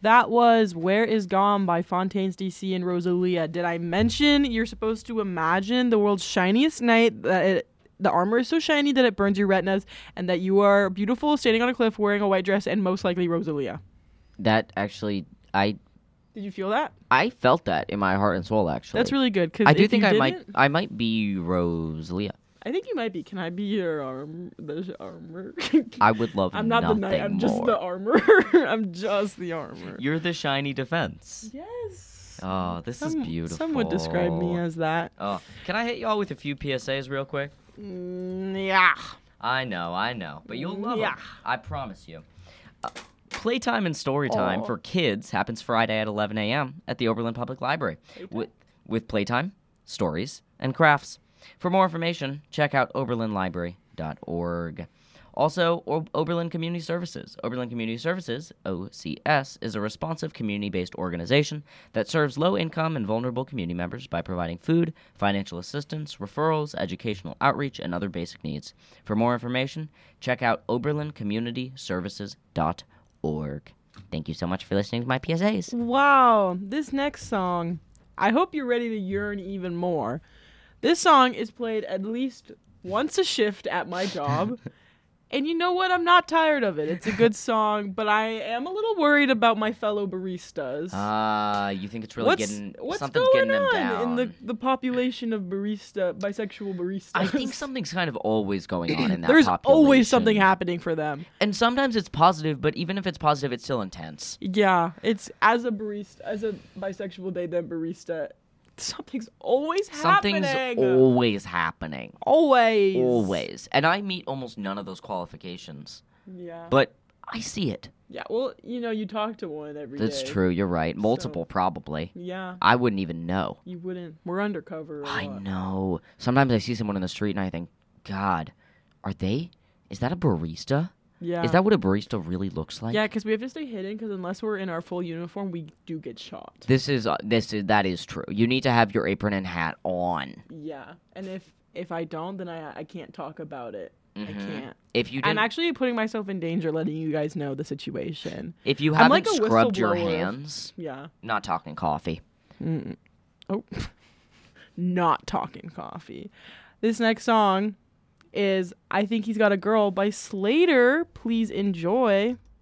That was Where Is Gone by Fontaines DC and Rosalia. Did I mention you're supposed to imagine the world's shiniest knight, that the armor is so shiny that it burns your retinas, and that you are beautiful standing on a cliff wearing a white dress and most likely Rosalia? That actually, Did you feel that? I felt that in my heart and soul, actually. That's really good. Cause I do if think you I might be Rosalia. I think you might be. Can I be your armor? I would love I'm not the nothing knight. I'm just more. the armor. I'm just the armor. You're the shiny defense. Yes. Oh, this is beautiful. Some would describe me as that. Oh, can I hit y'all with a few PSAs real quick? Yeah. I know, but you'll love Yeah. them. I promise you. Playtime and story time for kids happens Friday at 11 a.m. at the Oberlin Public Library with playtime, stories, and crafts. For more information, check out oberlinlibrary.org. Also, Oberlin Community Services. Oberlin Community Services, OCS, is a responsive community-based organization that serves low-income and vulnerable community members by providing food, financial assistance, referrals, educational outreach, and other basic needs. For more information, check out oberlincommunityservices.org. Thank you so much for listening to my PSAs. Wow. This next song, I hope you're ready to yearn even more. This song is played at least once a shift at my job. And you know what? I'm not tired of it. It's a good song, but I am a little worried about my fellow baristas. You think it's really what's something's going getting them on down. in the population of bisexual baristas? I think something's kind of always going on in that There's population. always something happening for them. And sometimes it's positive, but even if it's positive, it's still intense. Yeah, it's as a bisexual dating barista, something's always happening. Something's always happening. Always. And I meet almost none of those qualifications. Yeah. But I see it. Yeah, well, you talk to one every day. That's true. You're right. Multiple, probably. Yeah. I wouldn't even know. You wouldn't. We're undercover. I know. Sometimes I see someone in the street and I think, God, is that a barista? Yeah. Is that what a barista really looks like? Yeah, because we have to stay hidden, because unless we're in our full uniform, we do get shot. That is true. You need to have your apron and hat on. Yeah, and if I don't, then I can't talk about it. Mm-hmm. I can't. If you I'm didn't, actually putting myself in danger, letting you guys know the situation. if you I'm haven't like a scrubbed your whistleblower. hands, Yeah. not talking coffee. Oh, not talking coffee. This next song is I Think He's Got a Girl by Slater. Please enjoy.